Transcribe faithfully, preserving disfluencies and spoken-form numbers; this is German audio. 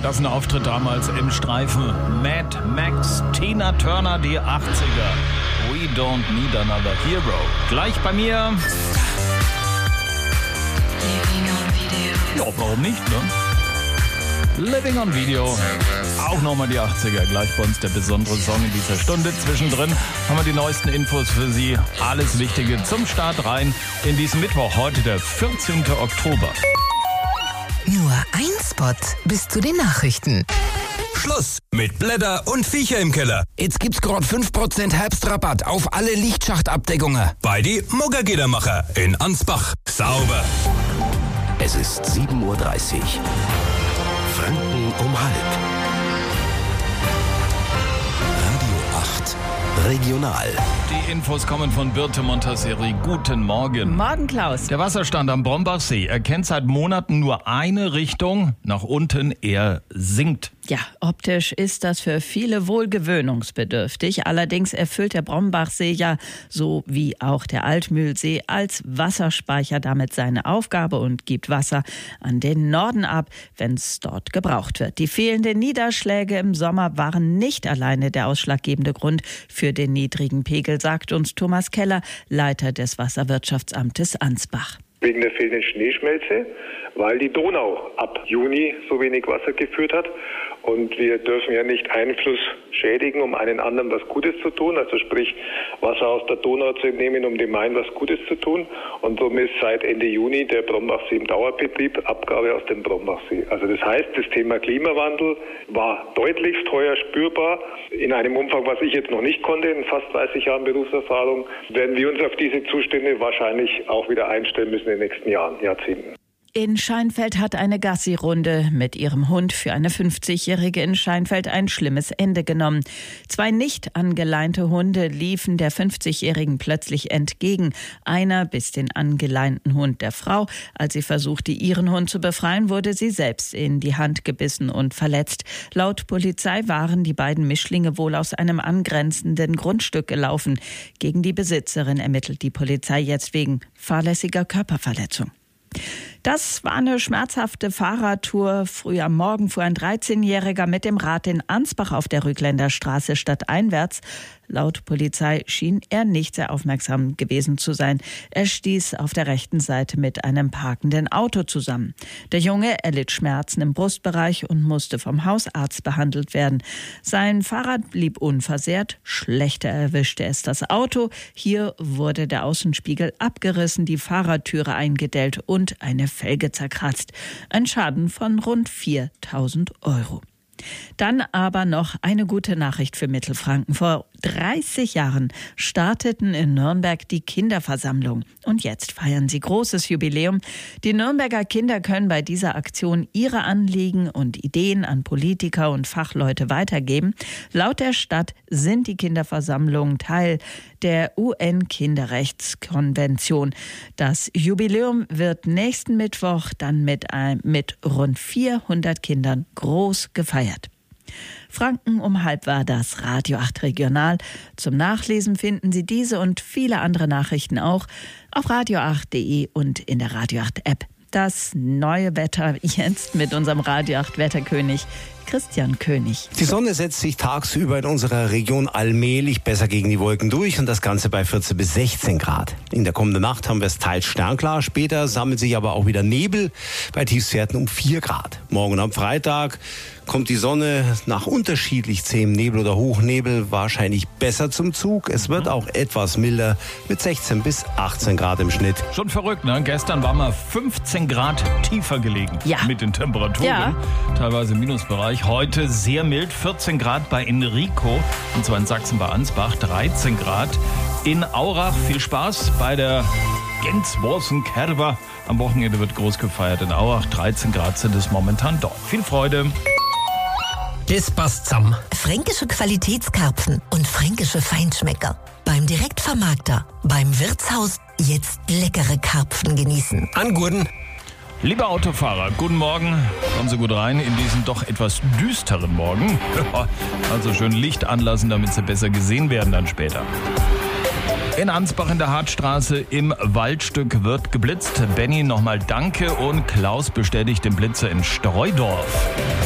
das ist ein Auftritt damals im Streifen. Mad Max, Tina Turner, die achtziger. We don't need another hero. Gleich bei mir. Ja, warum nicht, ne? Living on Video. Auch nochmal die achtziger. Gleich bei uns der besondere Song in dieser Stunde. Zwischendrin haben wir die neuesten Infos für Sie. Alles Wichtige zum Start rein in diesen Mittwoch. Heute der vierzehnten Oktober. Nur ein Spot bis zu den Nachrichten. Schluss mit Blätter und Viecher im Keller. Jetzt gibt's gerade fünf Prozent Herbstrabatt auf alle Lichtschachtabdeckungen bei die Muggergidermacher in Ansbach. Sauber. Es ist sieben Uhr dreißig. Franken um halb. Radio acht Regional. Die Infos kommen von Birte Montasseri. Guten Morgen. Morgen, Klaus. Der Wasserstand am Brombachsee erkennt seit Monaten nur eine Richtung, nach unten. Er sinkt. Ja, optisch ist das für viele wohl gewöhnungsbedürftig. Allerdings erfüllt der Brombachsee ja, so wie auch der Altmühlsee, als Wasserspeicher damit seine Aufgabe und gibt Wasser an den Norden ab, wenn es dort gebraucht wird. Die fehlenden Niederschläge im Sommer waren nicht alleine der ausschlaggebende Grund für den niedrigen Pegel, sagt uns Thomas Keller, Leiter des Wasserwirtschaftsamtes Ansbach. Wegen der fehlenden Schneeschmelze, weil die Donau ab Juni so wenig Wasser geführt hat. Und wir dürfen ja nicht Einfluss schädigen, um einen anderen was Gutes zu tun. Also sprich, Wasser aus der Donau zu entnehmen, um dem Main was Gutes zu tun. Und somit ist seit Ende Juni der Brombachsee im Dauerbetrieb, Abgabe aus dem Brombachsee. Also das heißt, das Thema Klimawandel war deutlichst heuer spürbar. In einem Umfang, was ich jetzt noch nicht konnte, in fast dreißig Jahren Berufserfahrung, werden wir uns auf diese Zustände wahrscheinlich auch wieder einstellen müssen in den nächsten Jahren, Jahrzehnten. In Scheinfeld hat eine Gassi-Runde mit ihrem Hund für eine fünfzigjährige in Scheinfeld ein schlimmes Ende genommen. Zwei nicht angeleinte Hunde liefen der fünfzigjährigen plötzlich entgegen. Einer biss den angeleinten Hund der Frau. Als sie versuchte, ihren Hund zu befreien, wurde sie selbst in die Hand gebissen und verletzt. Laut Polizei waren die beiden Mischlinge wohl aus einem angrenzenden Grundstück gelaufen. Gegen die Besitzerin ermittelt die Polizei jetzt wegen fahrlässiger Körperverletzung. Das war eine schmerzhafte Fahrradtour. Früh am Morgen fuhr ein dreizehnjähriger mit dem Rad in Ansbach auf der Rückländer Straße stadteinwärts. Laut Polizei schien er nicht sehr aufmerksam gewesen zu sein. Er stieß auf der rechten Seite mit einem parkenden Auto zusammen. Der Junge erlitt Schmerzen im Brustbereich und musste vom Hausarzt behandelt werden. Sein Fahrrad blieb unversehrt. Schlechter erwischte es das Auto. Hier wurde der Außenspiegel abgerissen, die Fahrradtüre eingedellt und eine Felge zerkratzt. Ein Schaden von rund viertausend Euro. Dann aber noch eine gute Nachricht für Mittelfranken. Vor dreißig Jahren starteten in Nürnberg die Kinderversammlung. Und jetzt feiern sie großes Jubiläum. Die Nürnberger Kinder können bei dieser Aktion ihre Anliegen und Ideen an Politiker und Fachleute weitergeben. Laut der Stadt sind die Kinderversammlungen Teil der U N-Kinderrechtskonvention. Das Jubiläum wird nächsten Mittwoch dann mit, ein, mit rund vierhundert Kindern groß gefeiert. Franken um halb war das Radio acht Regional. Zum Nachlesen finden Sie diese und viele andere Nachrichten auch auf radio acht punkt de und in der Radio acht App. Das neue Wetter jetzt mit unserem Radio acht Wetterkönig Christian König. Die Sonne setzt sich tagsüber in unserer Region allmählich besser gegen die Wolken durch und das Ganze bei vierzehn bis sechzehn Grad. In der kommenden Nacht haben wir es teils sternklar, später sammelt sich aber auch wieder Nebel bei Tiefstwerten um vier Grad. Morgen am Freitag kommt die Sonne nach unterschiedlich zähem Nebel oder Hochnebel wahrscheinlich besser zum Zug. Es wird auch etwas milder mit sechzehn bis achtzehn Grad im Schnitt. Schon verrückt, ne? Gestern waren wir fünfzehn Grad tiefer gelegen ja. mit den Temperaturen. Ja. Teilweise im Minusbereich. Heute sehr mild, vierzehn Grad bei Enrico und zwar in Sachsen bei Ansbach, dreizehn Grad. In Aurach viel Spaß bei der Gensborsen-Kerber. Am Wochenende wird groß gefeiert in Aurach. dreizehn Grad sind es momentan dort. Viel Freude. Das passt zusammen. Fränkische Qualitätskarpfen und fränkische Feinschmecker. Beim Direktvermarkter, beim Wirtshaus jetzt leckere Karpfen genießen. An Gurden. Liebe Autofahrer, guten Morgen. Kommen Sie gut rein in diesen doch etwas düsteren Morgen. Also schön Licht anlassen, damit Sie besser gesehen werden dann später. In Ansbach in der Hartstraße im Waldstück wird geblitzt. Benny, nochmal danke und Klaus bestätigt den Blitzer in Streudorf.